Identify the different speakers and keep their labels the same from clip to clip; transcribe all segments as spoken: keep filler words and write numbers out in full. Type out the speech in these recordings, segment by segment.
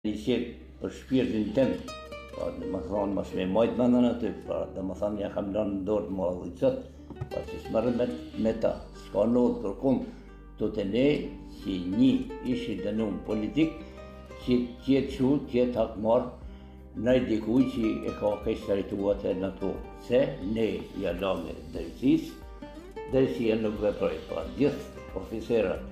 Speaker 1: I qetë për shpirtin tem, pa dhe më thonë mas me majtë mëndën aty, pa dhe më thonë ja kam lënë në dorë më adhicët, pa që s'mërë me, me ta, s'ka nodë kërkum, të të ne si një ishi dënum politik, që tjetë që tjetë hakmarë, në dikuj që e ka kështë të rituat e në to, se ne jalame drejtësis, drejtësia nuk veproj, pa gjithë oficerat,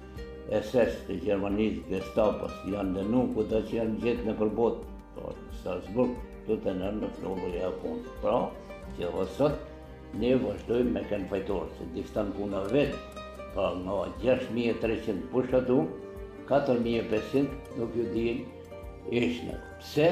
Speaker 1: S S të Gjermanisë, Gestapos, janë dënu, këta që janë gjithë në përbot, pra, Strasburg, të të nërë në flullë e apunë. Pra, që dhe sot, ne vazhdojmë me kënë fajtorë, se diftan puna vetë, pra nga gjashtë mijë e treqind pushtatu, katër mijë e pesëqind nuk ju din ishnë. Pse?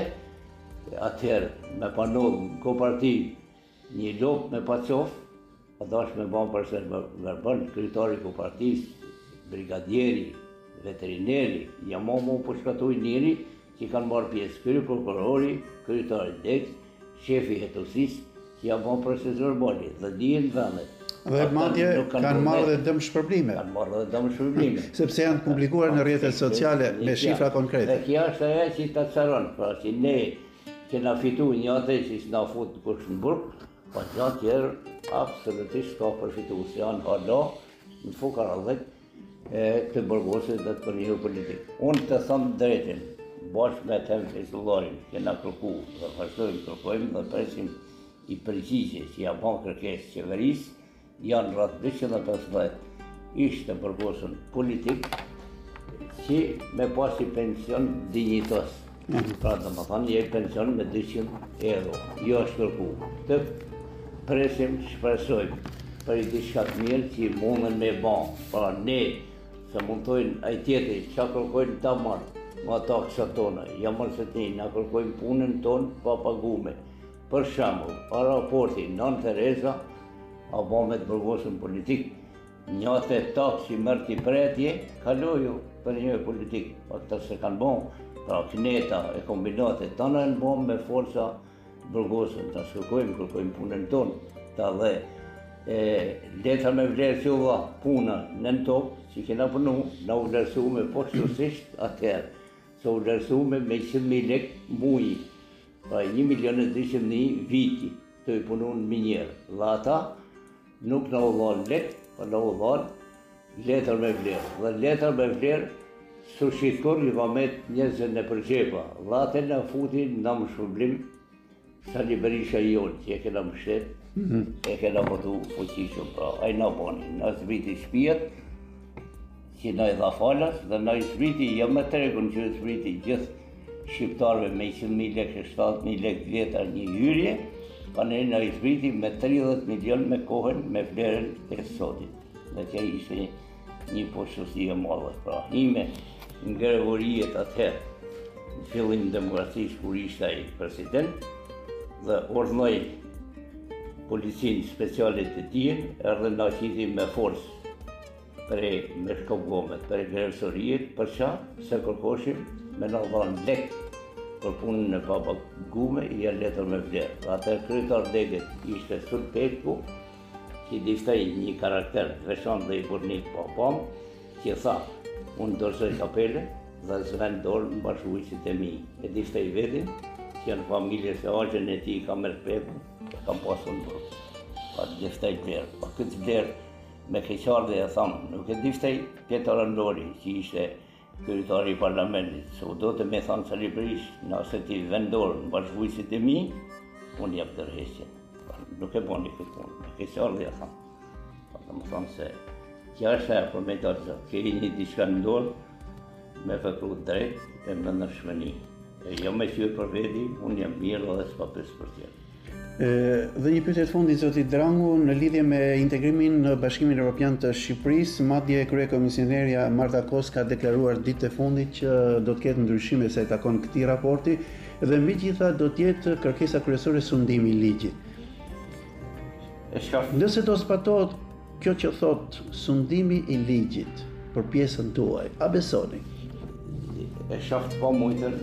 Speaker 1: Atëherë me panodhë në koparti një lopë me pacof, a dash me banë përse verbal, kryetari kopartisë, brigadjeri, veterineri, jamo mu përshkatuj njëri që kanë marrë pjesë kërë prokurori, kryetari deks, shefi hetosis, që janë marrë procesor verbali dhe dijen vendet.
Speaker 2: Dhe madje kanë marrë dhe dëmë shpërblime.
Speaker 1: Kanë marrë dhe dëmë shpërblime.
Speaker 2: Sepse janë publikuar në rrjetet sociale me shifra konkrete.
Speaker 1: Dhe kja është ajo që të caron, pra që ne që na fitu një atë që s'na fut në Kushtenburg, pa gjatë tjerë absolutisht ka përfitu, se janë hala në fukaradhek e të bërgosit dhe të përnjëru politikë. Unë të thëmë drejtin, bashkë me të Feyzullarin, që na kërku dhe vazhdojmë kërkojmë dhe presim i përgjigje që ja ban kërkesë qeverisë, janë rreth dyqind e pesëdhjetë ishtë të bërgosën politikë që me pasi pension dignitos. Pra dhe më thanë, je pension me dyqind euro. Jo është kërku. Të presim, shpresojmë për i diçka të mirë që mundën me ban. Pra ne, se mundojnë ai tjetëri, që kërkojnë ta marë, ma taksa tonë, ja mërë se të një, na kërkojnë punën tonë pa pagume. Për shembull, pa raporti, Nën Tereza, a ba me të bërgosën politikë, një atë takë që mërë t'i pretje, kaloju për një politikë, pa këta se kanë bon, pra kneta e kombinate, ta në në bon me forca bërgosën, ta s'kërkojmë, kërkojmë punën tonë, ta dhe E, letra me vlerë që uva puna në në tokë, që kena punu, na u vlerësu me poshtësisht atëherë, se u vlerësu me me njëqind mijë lekë muji, pra një milion e dyqind mijë viti, të i punu në minjerë. Dhe ata nuk na u dhanë lekë, pa na u dhanë letër me vlerë. Dhe letër me vlerë, su shqitur i vamet njëzën e përgjepa, dhe atë në futin në më shpërblim, sa Berisha jonë që e kena më shetë, mm -hmm. e kena votu fuqishëm, pra, a i na bani, na zbriti shpijet, që na i dha falas, dhe na i zbriti, jam me tregun që i zbriti gjithë shqiptarve me njëqind mijë lekë, shtatëdhjetë mijë lekë vjetër një hyrje, pa ne na i zbriti me tridhjetë milion me kohën, me vlerën e sotit. Dhe që ishte një poshtësi e madhe, pra, ime në grevorijet atëherë, në fillim demokracisë kur ishte ai president, dhe ordnoj policinë specialit të tjerë, erdhe na qiti me forcë prej me shkopgomet, prej grevësorijet, për qa se kërkoshim me na dhanë lekë për punën e papagume, i janë letër me vlerë. Atër kryetar degët ishte Sul Petku, që diftej një karakter veçantë dhe i burnit papam, që tha, unë dorëzoj kapele dhe zven dorë në bashkëvujqit e mi. E diftej vedin, që janë familje se agjen e ti ka mërë pepu, e kam pasur në bërë. Pa të diftej vlerë. Pa këtë vlerë me keqardhe e thamë, nuk e diftej Pjetar Andori, që ishte kryetari i parlamentit, se u do të me thamë Sali Berisha, nëse ti vendorë në bashkëvujqit e mi, unë jep dërheqjen. Nuk e boni këtë punë, me keqardhe e thamë. Pa të më thamë se, kja është e për me të të ke i një diçka në dorë, me fëkru drejt e me në shmeni. E jo me qyë për vedi, unë jam mirë dhe s'pa pesë për tjerë.
Speaker 2: Dhe një pyetje të fundit, zoti Drangu, në lidhje me integrimin në Bashkimin Evropian të Shqipërisë, madje kryekomisionerja Marta Kos ka deklaruar ditët e fundit që do të ketë ndryshime sa i takon këtij raporti dhe mbi gjitha do të jetë kërkesa kryesore sundimi i ligjit. Nëse do zbatohet kjo që thot sundimi i ligjit për pjesën tuaj, a besoni?
Speaker 1: E shaftë pa mujtën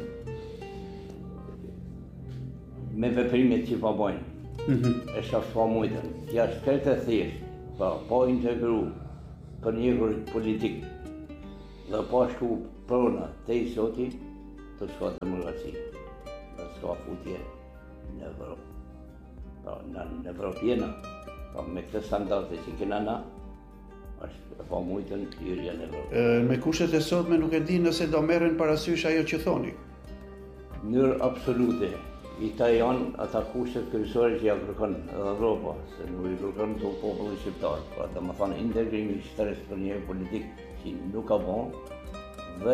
Speaker 1: me veprimet që pa bojnë. Mm -hmm. E shaftë pa mujtën. Ja shkretë e thjeshtë, pa, pa integru për një politikë dhe pa shku prona te i soti, të shka demokraci. Dhe s'ka futje në Evropë. Pra, në Evropë jena, pra me këtë standarte që kena na, është e pa mujtën hyrja në Evropë.
Speaker 2: Me kushtet e sotme nuk e di nëse do merren parasysh ajo që thoni.
Speaker 1: Në mënyrë absolute, i ta janë ata kushtet kryesore që ja kërkon Evropa, se nuk i kërkon të popullit shqiptar. Pra të më thonë integrimi i shtresë për një politik që nuk ka bon, dhe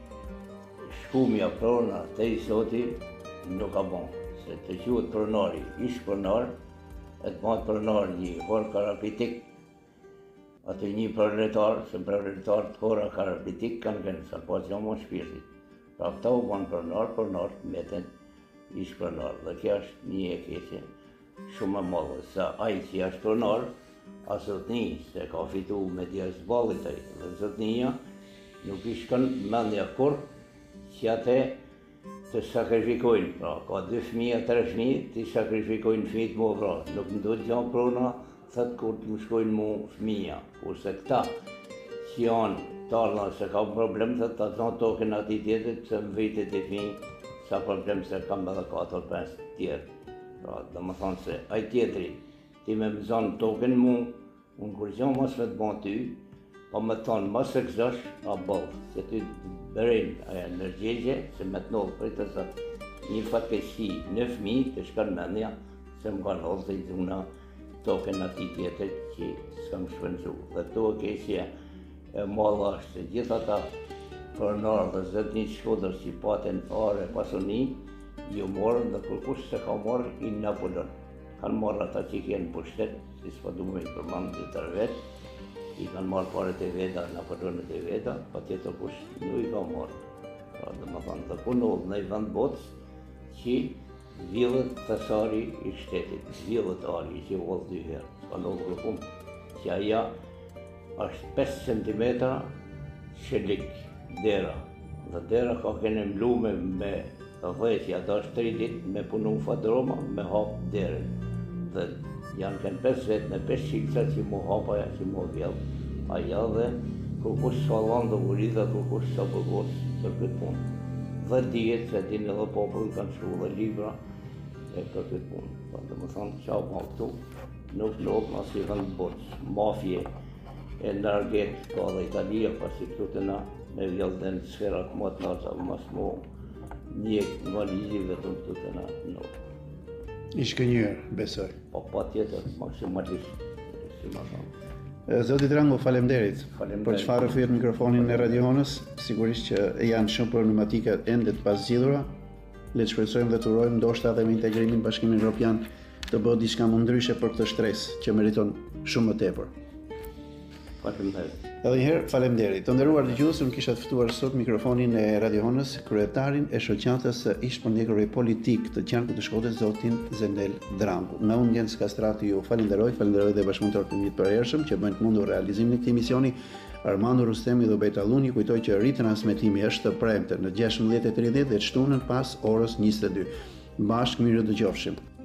Speaker 1: shkumja prona te i soti nuk ka bon. Se të quhet pronari, ish pronar, e të bëhet pronar një hor karapitik, atë një proletar, se proletar të hora karapitik kanë kënë, sa po që janë më shpirtit. Pra këta u bënë pronar, pronar të meten ish pronar. Dhe kjo është një e keqe shumë e madhe, se ai që është pronar, a zotni se ka fitu me djerës balit ai, dhe zotnia nuk i shkon mendja kur që ate të sakrifikojnë, pra ka dy fëmijë, tre fëmijë, të sakrifikojnë fëmijët më vra. Nuk më duhet janë prona, thëtë kur të më shkojnë mu fëmija. Kurse këta që janë talna se ka problem, thëtë të zonë token ati tjetët, se më vitet e fëmijë, sa problem se kam edhe katër pesë tjerë. Pra, dhe më thonë se aj tjetëri, ti me më zonë token mu, unë kur që mos me të bon ty, po me thonë mos e këzosh, a bëllë, se ty bërejnë aja nërgjegje, se me të nëllë për të sa një fatkeqësi në fëmi të shkon mendja, se më kanë hodhë të i dhuna token ati tjetër që s'kam shpënzu. Dhe to e keqja e madha është se gjitha ta pronar dhe zëtni shkodër që paten are pasoni, ju morën dhe kërkush se ka morë i Napoleon. Kanë marrë ata që kjenë pushtet, si s'pa du me i përmanë të tërë vetë, i kanë marrë paret e veta, Napoleonet e veta, pa tjetër kush nuk i ka marrë. Pra dhe më thanë të punohë në i vend botës që villët thesari i shtetit, villët ari që volë dy herë, s'ka ndohë kërkum, që aja është pesë centimetra shelik dera, dhe dera ka kene mlume me dhejtja, da është tri ditë me punu fadroma, me hapë derën. Dhe janë kënë pesë vetë në pesë qikësa që mu hapaja, që mu vjellë. Aja dhe kërkush s'ka lanë dhe uri dhe kërkush s'a përgosë për këtë punë. Dhe dijet se din edhe popullin kanë shru dhe libra e për këtë punë. Dhe më thanë qa ma këtu, nuk lopë ma si vend botës. Mafje e nërget ka dhe Italia, pasi këtu të na me vjellë dhe në sferat më të nërta, mas mu një nga ligji vetëm këtu të na në.
Speaker 2: I shkënjër, besoj.
Speaker 1: Po pa tjetër, maksimalisht, si ma thamë.
Speaker 2: Zoti Drango, faleminderit
Speaker 1: Faleminderit.
Speaker 2: për çfarë rrëfyet mikrofonin në Radionës. Sigurisht që janë shumë problematika ende të pazgjidhura. Le të shpresojmë dhe të urojmë ndoshta edhe me integrimin në Bashkimin Evropian të bëhet diçka më ndryshe për këtë shtresë që meriton shumë më tepër.
Speaker 1: Faleminderit.
Speaker 2: Edhe një herë faleminderit. Të nderuar dëgjues, unë kisha të ftuar sot mikrofonin e Radionës kryetarin e shoqatës së ish-përndjekurve politik të qarkut të Shkodrës, zotin Zenel Drangu. Në unë Jens Kastrati ju falenderoj, falenderoj dhe bashkëpunëtorët e mi të përhershëm që bëjnë të mundur realizimin e këtij misioni. Armando Rustemi dhe Ubejt Alluni, kujtoj që ritransmetimi është të premte në gjashtë e tridhjetë dhe shtunën pas orës njëzet e dy. Bashkë mirë dëgjofshim.